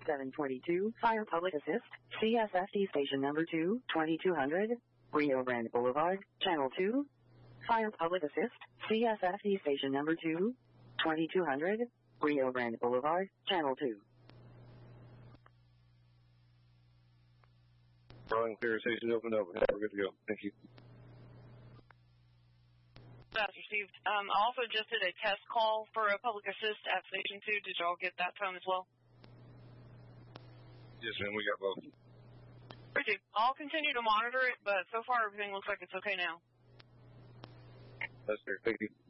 722, Fire Public Assist, CSFD Station Number 2, 2200, Rio Grande Boulevard, Channel 2. Fire Public Assist, CSFD Station Number 2, 2200, Rio Grande Boulevard, Channel 2. Rolling clear, station open up. We're good to go. Thank you. That's received. I also just did a test call for a public assist at Station 2. Did y'all get that tone as well? Yes, ma'am. We got both. Pretty. I'll continue to monitor it, but so far everything looks like it's okay now. That's fair. Thank you.